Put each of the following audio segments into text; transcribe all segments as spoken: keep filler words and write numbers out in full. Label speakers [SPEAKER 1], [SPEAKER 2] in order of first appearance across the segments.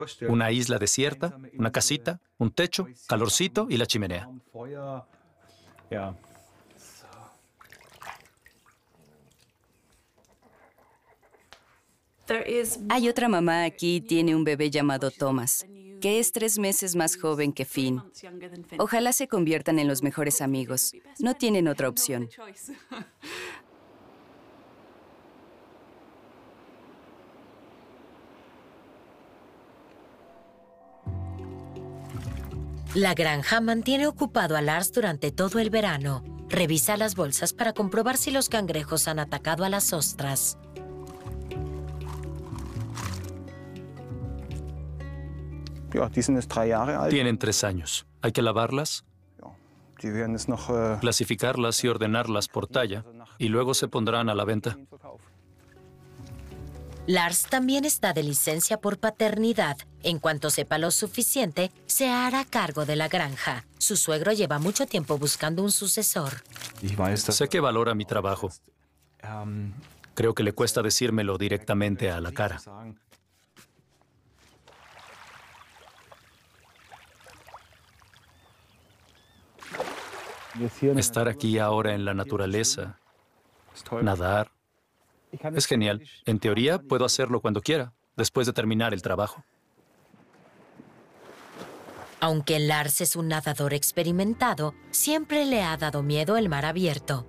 [SPEAKER 1] Una isla desierta, una casita, un techo, calorcito y la chimenea.
[SPEAKER 2] Hay otra mamá aquí, tiene un bebé llamado Thomas, que es tres meses más joven que Finn. Ojalá se conviertan en los mejores amigos. No tienen otra opción.
[SPEAKER 3] La granja mantiene ocupado a Lars durante todo el verano. Revisa las bolsas para comprobar si los cangrejos han atacado a las ostras.
[SPEAKER 1] Tienen tres años. Hay que lavarlas, clasificarlas y ordenarlas por talla, y luego se pondrán a la venta.
[SPEAKER 3] Lars también está de licencia por paternidad. En cuanto sepa lo suficiente, se hará cargo de la granja. Su suegro lleva mucho tiempo buscando un sucesor.
[SPEAKER 1] Sé que valora mi trabajo. Creo que le cuesta decírmelo directamente a la cara. Estar aquí ahora en la naturaleza, nadar, es genial. En teoría, puedo hacerlo cuando quiera, después de terminar el trabajo.
[SPEAKER 3] Aunque Lars es un nadador experimentado, siempre le ha dado miedo el mar abierto.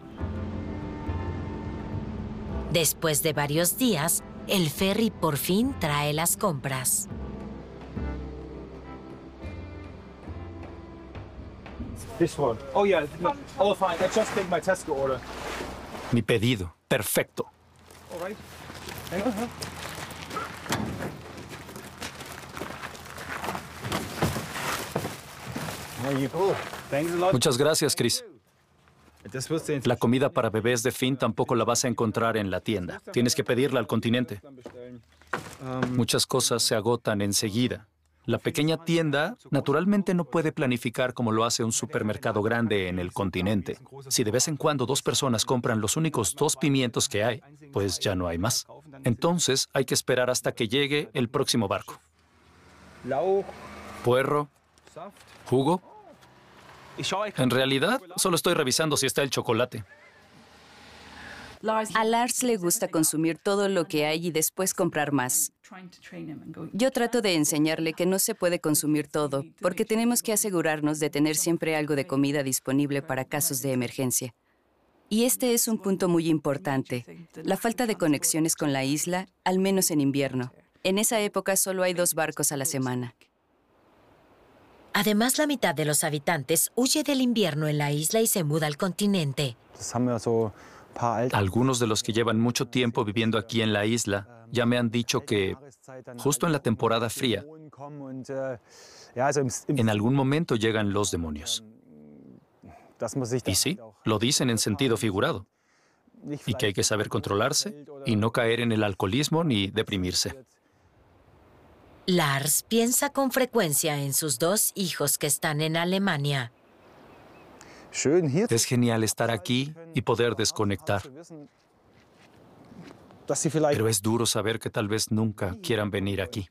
[SPEAKER 3] Después de varios días, el ferry por fin trae las compras.
[SPEAKER 1] Mi pedido. Perfecto. Muchas gracias, Chris. La comida para bebés de Finn tampoco la vas a encontrar en la tienda. Tienes que pedirla al continente. Muchas cosas se agotan enseguida. La pequeña tienda naturalmente no puede planificar como lo hace un supermercado grande en el continente. Si de vez en cuando dos personas compran los únicos dos pimientos que hay, pues ya no hay más. Entonces hay que esperar hasta que llegue el próximo barco. Puerro, jugo. En realidad, solo estoy revisando si está el chocolate.
[SPEAKER 2] A Lars le gusta consumir todo lo que hay y después comprar más. Yo trato de enseñarle que no se puede consumir todo, porque tenemos que asegurarnos de tener siempre algo de comida disponible para casos de emergencia. Y este es un punto muy importante, la falta de conexiones con la isla, al menos en invierno. En esa época solo hay dos barcos a la semana.
[SPEAKER 3] Además, la mitad de los habitantes huye del invierno en la isla y se muda al continente.
[SPEAKER 1] Algunos de los que llevan mucho tiempo viviendo aquí en la isla ya me han dicho que, justo en la temporada fría, en algún momento llegan los demonios. Y sí, lo dicen en sentido figurado. Y que hay que saber controlarse y no caer en el alcoholismo ni deprimirse.
[SPEAKER 3] Lars piensa con frecuencia en sus dos hijos que están en Alemania.
[SPEAKER 1] Es genial estar aquí y poder desconectar. Pero es duro saber que tal vez nunca quieran venir aquí.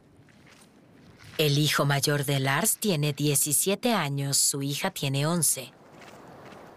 [SPEAKER 3] El hijo mayor de Lars tiene diecisiete años, su hija tiene once.